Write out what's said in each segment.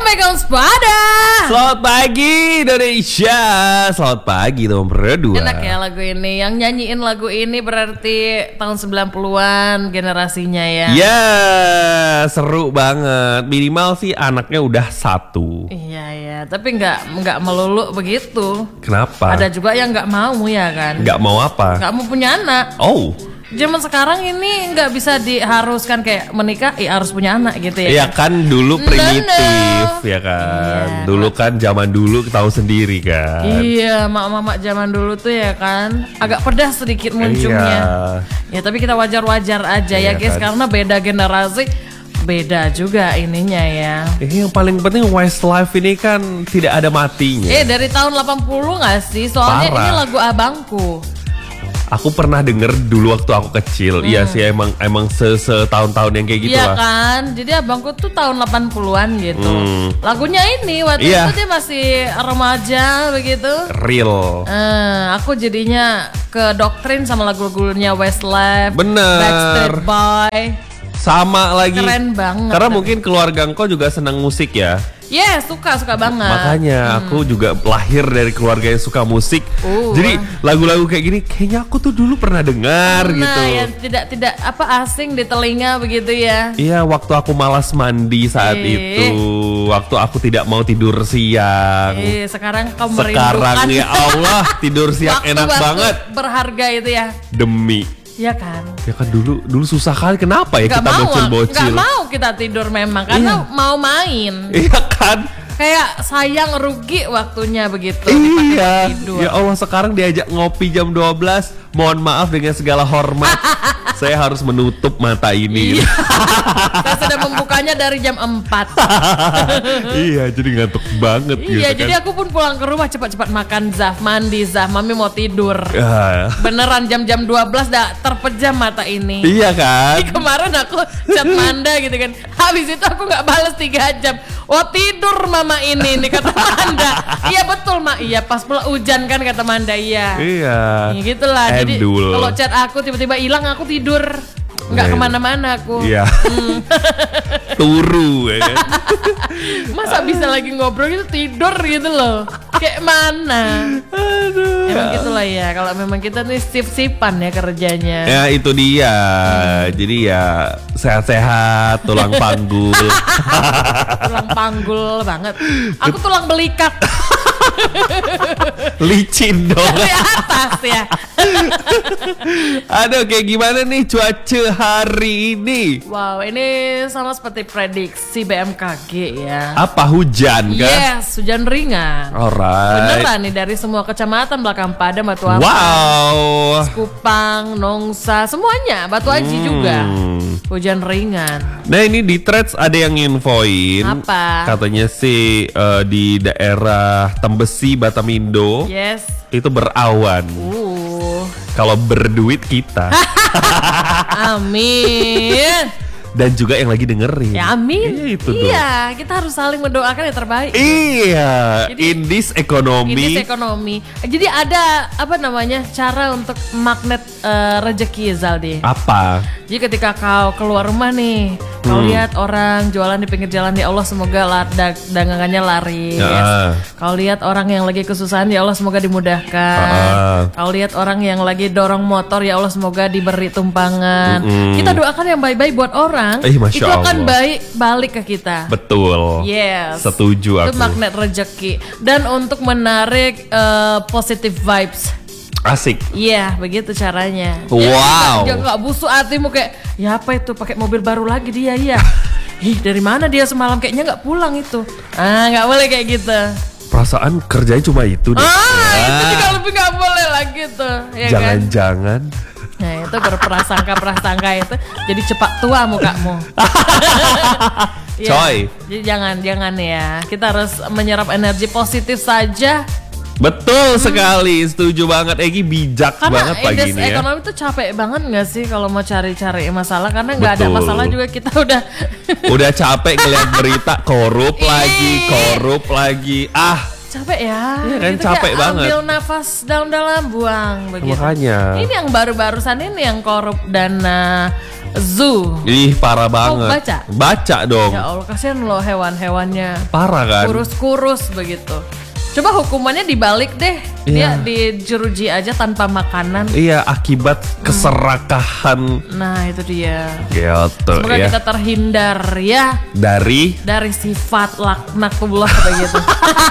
Assalamualaikum sepada. Selamat pagi Indonesia. Selamat pagi teman berdua. Enak ya lagu ini. Yang nyanyiin lagu ini berarti tahun 90-an generasinya ya. Ya, seru banget. Minimal sih anaknya udah 1. Iya ya, tapi nggak melulu begitu. Kenapa? Ada juga yang nggak mau ya kan. Nggak mau apa? Nggak mau punya anak. Oh. Zaman sekarang ini nggak bisa diharuskan kayak menikah, harus punya anak gitu ya. Iya kan dulu primitif No. ya kan. Iya. Dulu kan zaman dulu tahu sendiri kan. Iya, mak-mak zaman dulu tuh ya kan agak pedas sedikit muncungnya. Ya tapi kita wajar-wajar aja ya Iya guys, kan. karena beda generasi, beda juga ininya ya. Yang paling penting Westlife ini kan tidak ada matinya. Dari tahun 80 nggak sih? Soalnya Parah. ini lagu abangku. Aku pernah denger dulu waktu aku kecil. Iya sih emang setahun-tahun yang kayak gitu Iya lah. kan? Jadi abangku tuh tahun 80-an gitu. Lagunya ini waktu Iya. itu dia masih remaja begitu. Real. Aku jadinya ke doktrin sama lagu-lagunya Westlife, Bener. Backstreet Boy. Sama lagi. Keren banget. Karena mungkin keluarga engkau juga senang musik ya. Suka banget. Makanya aku juga lahir dari keluarga yang suka musik. Jadi lagu-lagu kayak gini kayaknya aku tuh dulu pernah dengar gitu. Ya tidak asing di telinga begitu ya. Iya, waktu aku malas mandi saat itu, waktu aku tidak mau tidur siang. Sekarang kamu Sekarang merindukan ya Allah tidur siang enak waktu-waktu banget. berharga itu ya. Demi. Iya kan? Ya kan dulu susah kali. Kenapa ya Gak kita mau, bocil-bocil? gak mau kita tidur memang karena mau main. Iya kan? Kayak sayang rugi waktunya begitu dipakai Iya. tidur. Ya Allah, sekarang diajak ngopi jam 12. Mohon maaf dengan segala hormat. Saya harus menutup mata ini. Iya. Saya sudah membukanya dari jam 4. Iya, jadi ngantuk banget gitu Iya, kan. jadi aku pun pulang ke rumah cepat-cepat makan Zaf, mandi Zaf, mami mau tidur. Ya. Beneran jam-jam 12 dah terpejam mata ini. Iya kan? Kemarin aku chat Manda gitu kan. Habis itu aku nggak balas 3 jam. Oh tidur mama ini nih kata Manda. Iya betul mak. Iya pas pula hujan kan kata Manda. Iya. Iya. Ya gitulah. Jadi Endul. kalau chat aku tiba-tiba hilang aku tidur. Nggak Iya. kemana-mana aku. Iya. Turu ya kan? Masa bisa lagi ngobrol gitu tidur gitu loh. Kayak mana? Aduh. Emang gitulah ya. Kalau memang kita nih sip-sipan ya kerjanya. Ya itu dia. Jadi ya sehat-sehat, tulang panggul. Tulang panggul banget. Aku tulang belikat Licin dong. di atas ya. Aduh, kayak gimana nih cuaca hari ini? Wow, ini sama seperti prediksi BMKG ya. Apa hujan kan? Yes, hujan ringan. Alright. Beneran nih dari semua kecamatan Belakang Pada, Batu Ampar, Wow. Kupang, Nongsa, semuanya, Batu Aji juga. Hujan ringan. Nah ini di Threads ada yang infoin. Apa? Katanya sih di daerah Tembesi, Batamindo Yes. itu berawan. Kalau berduit kita. Amin. Dan juga yang lagi dengerin. Ya amin. Iya, itu dong. Iya, kita harus saling mendoakan yang terbaik. Iya, Jadi, in this economy. Ini ekonomi. Jadi ada apa namanya cara untuk magnet rezeki Zaldi. Apa? Jadi ketika kau keluar rumah nih, kau lihat orang jualan di pinggir jalan, ya Allah semoga dagangannya laris. Ya. Kau lihat orang yang lagi kesusahan, ya Allah semoga dimudahkan. Kau lihat orang yang lagi dorong motor, ya Allah semoga diberi tumpangan. Kita doakan yang baik-baik buat orang, Masya itu akan Allah. baik balik ke kita. Betul. Yes. Setuju Itu aku. magnet rezeki dan untuk menarik positive vibes. Asik. Iya, begitu caranya. Wow. Ya nggak busuk hatimu kayak, ya apa itu pakai mobil baru lagi dia ya. Ih, dari mana dia semalam kayaknya nggak pulang itu. Nggak boleh kayak gitu. Perasaan kerjanya cuma itu deh. Itu juga lebih nggak boleh lagi tuh. Ya kan? Jangan-jangan. Nah itu berprasangka itu jadi cepat tua mukamu. Ya, Coy. jadi jangan ya. Kita harus menyerap energi positif saja. Betul sekali, setuju banget. Egi bijak Karena banget pagi indeks ini ya. ekonomi tuh capek banget nggak sih kalau mau cari-cari masalah, karena nggak ada Betul. masalah juga kita udah Udah capek ngeliat berita korup lagi, Ih. korup lagi. capek ya. Iya kan, Gitu capek kayak banget. Ambil nafas dalam-dalam, buang begitu. Makanya. Ini yang baru-barusan ini yang korup dana zoo. Ih, parah banget. baca? Baca dong. Ya Allah, kasihan loh hewan-hewannya. Parah kan? Kurus-kurus begitu. Coba hukumannya dibalik deh. Dia Iya. dijeruji aja tanpa makanan. Iya, akibat keserakahan Nah, itu dia. gitu Semoga ya. kita terhindar ya Dari dari sifat laknatullah begitu.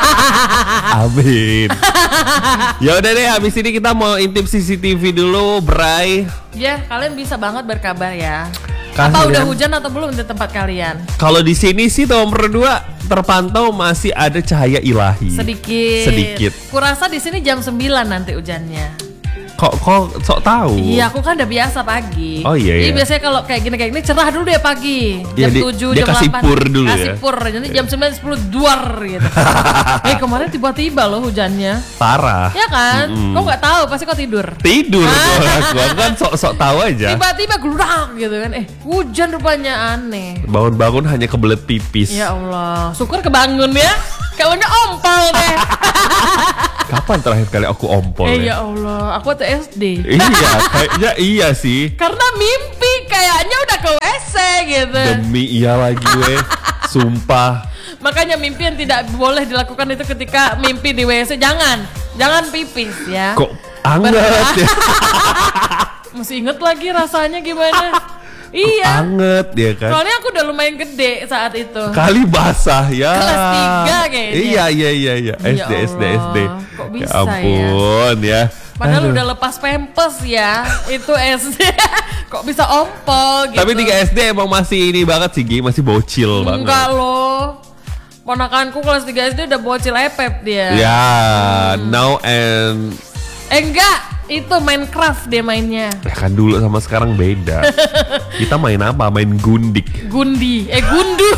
Amin. Ya udah deh, habis ini kita mau intip CCTV dulu, Bray. Ya, kalian bisa banget berkabar ya. Kalian- Apa udah hujan atau belum di tempat kalian? Kalau di sini sih nomor 2 terpantau masih ada cahaya ilahi. Sedikit. Kurasa di sini jam 9 nanti hujannya. Kok sok tahu? Iya, aku kan udah biasa pagi. Oh, iya, Jadi iya. biasanya kalau kayak gini cerah dulu deh pagi. Iya, Jam dia- 7, dia jam kasih 8. pur dulu kasih ya. pur. Nanti jam 9, 10 duar gitu. Kemarin tiba-tiba loh hujannya. Parah. Ya kan? Kok nggak tahu, pasti kau tidur. Tidur gua kan sok tahu aja. Tiba-tiba geludak gitu kan. Hujan rupanya aneh. Bangun-bangun hanya kebelet pipis. Ya Allah, syukur kebangun ya. Kalau nggak ompol deh. Kapan terakhir kali aku ompol ya? Ya Allah, aku tuh SD. Iya, kayaknya iya sih. Karena mimpi kayaknya udah ke WC gitu. Demi iya lagi weh. Sumpah. Makanya mimpi yang tidak boleh dilakukan itu ketika mimpi di WC. Jangan pipis ya. Kok anget ya? Mesti inget lagi rasanya gimana. Iya. Anget ya kan? Soalnya aku udah lumayan gede saat itu. Kali basah ya. Kelas 3 kayaknya. Iya. Ya SD. Allah, kok bisa ya ampun ya. Padahal Aduh. udah lepas pempes ya. Itu SD. Kok bisa ompol gitu. Tapi 3 SD emang masih ini banget sih, Gi, masih bocil banget. Enggak loh. Ponakanku kelas 3 SD udah bocil epep dia. Ya, now and Enggak, itu Minecraft dia mainnya. ya kan dulu sama sekarang beda. Kita main apa? Main gundik. Gundi, gundu.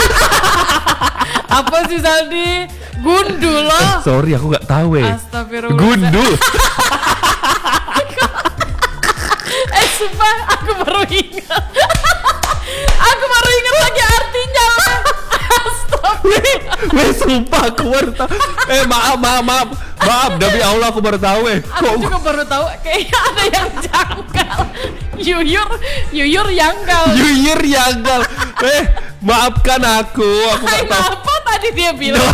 Apa sih Saldi? Gundu loh. Sorry, aku nggak tahu Astagfirullah. Gundu. Sumpah aku baru ingat. Aku baru ingat lagi artinya lah. Weh, sumpah aku baru tahu. Maaf, demi Allah aku baru tahu Aku juga baru tahu kayaknya ada yang janggal. Yuyur janggal. Yuyir Yanggal. Maafkan aku nggak tahu. Apa tadi dia bilang?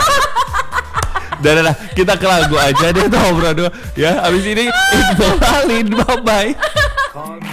Dah, kita ke lagu aja deh, ngobrol dua. Ya, abis ini info Halin, bye-bye.